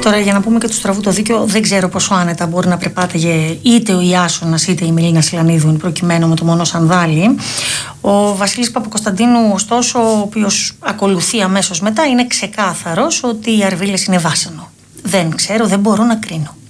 Τώρα, για να πούμε και του στραβού το δίκιο, δεν ξέρω πόσο άνετα μπορεί να περπάταγε είτε ο Ιάσονας είτε η Μελίνα Σιλανίδου, προκειμένου με το μόνο σανδάλι. Ο Βασίλης Παπακοσταντίνου, ωστόσο, ο οποίος ακολουθεί αμέσως μετά, είναι ξεκάθαρος ότι οι Αρβίλες είναι βάσανο. Δεν ξέρω, δεν μπορώ να κρίνω.